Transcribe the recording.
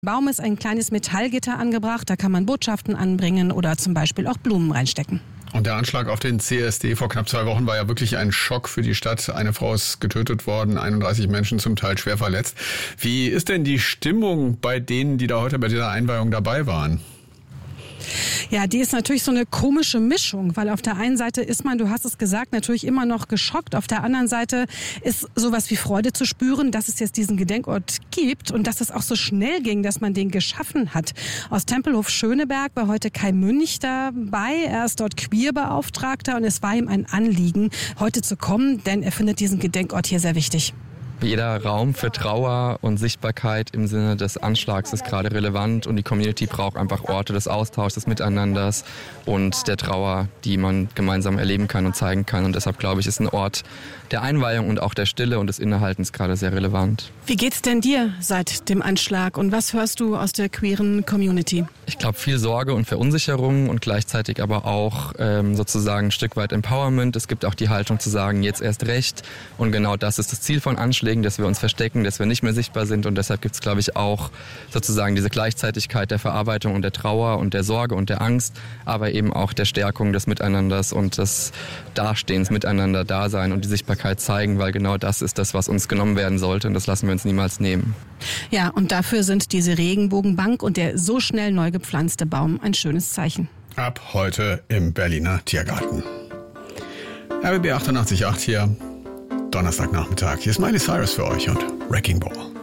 Baum ist ein kleines Metallgitter angebracht, da kann man Botschaften anbringen oder zum Beispiel auch Blumen reinstecken. Und der Anschlag auf den CSD vor knapp 2 Wochen war ja wirklich ein Schock für die Stadt. Eine Frau ist getötet worden, 31 Menschen zum Teil schwer verletzt. Wie ist denn die Stimmung bei denen, die da heute bei dieser Einweihung dabei waren? Ja, die ist natürlich so eine komische Mischung, weil auf der einen Seite ist man, du hast es gesagt, natürlich immer noch geschockt. Auf der anderen Seite ist sowas wie Freude zu spüren, dass es jetzt diesen Gedenkort gibt und dass es auch so schnell ging, dass man den geschaffen hat. Aus Tempelhof Schöneberg war heute Kai Münch dabei. Er ist dort Queerbeauftragter und es war ihm ein Anliegen, heute zu kommen, denn er findet diesen Gedenkort hier sehr wichtig. Jeder Raum für Trauer und Sichtbarkeit im Sinne des Anschlags ist gerade relevant und die Community braucht einfach Orte des Austauschs, des Miteinanders und der Trauer, die man gemeinsam erleben kann und zeigen kann. Und deshalb, glaube ich, ist ein Ort der Einweihung und auch der Stille und des Innehaltens gerade sehr relevant. Wie geht's denn dir seit dem Anschlag und was hörst du aus der queeren Community? Ich glaube, viel Sorge und Verunsicherung und gleichzeitig aber auch sozusagen ein Stück weit Empowerment. Es gibt auch die Haltung zu sagen, jetzt erst recht. Und genau das ist das Ziel von Anschlägen, dass wir uns verstecken, dass wir nicht mehr sichtbar sind. Und deshalb gibt es, glaube ich, auch sozusagen diese Gleichzeitigkeit der Verarbeitung und der Trauer und der Sorge und der Angst, aber eben auch der Stärkung des Miteinanders und des Dastehens, miteinander da sein und die Sichtbarkeit zeigen, weil genau das ist das, was uns genommen werden sollte und das lassen wir uns niemals nehmen. Ja, und dafür sind diese Regenbogenbank und der so schnell neu gepflanzte Baum ein schönes Zeichen. Ab heute im Berliner Tiergarten. RBB 88.8 hier, Donnerstagnachmittag. Hier ist Miley Cyrus für euch und Wrecking Ball.